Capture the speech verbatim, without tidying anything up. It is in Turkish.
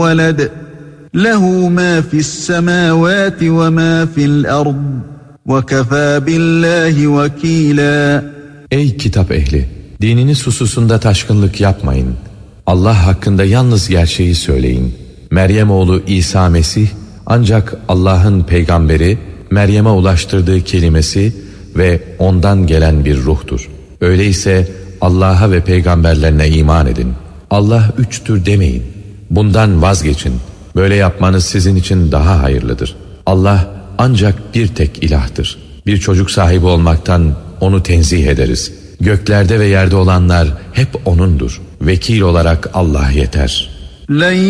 وَلَدٍ لَهُ مَا فِي السَّمَاوَاتِ وَمَا فِي الْأَرْضِ وَكَفَى بِاللّٰهِ وَكِيلًا. Ey kitap ehli! Dininiz hususunda taşkınlık yapmayın. Allah hakkında yalnız gerçeği söyleyin. Meryem oğlu İsa Mesih ancak Allah'ın peygamberi, Meryem'e ulaştırdığı kelimesi ve ondan gelen bir ruhtur. Öyleyse Allah'a ve peygamberlerine iman edin. Allah üçtür demeyin. Bundan vazgeçin. Böyle yapmanız sizin için daha hayırlıdır. Allah ancak bir tek ilahtır. Bir çocuk sahibi olmaktan onu tenzih ederiz. Göklerde ve yerde olanlar hep O'nundur. Vekil olarak Allah yeter.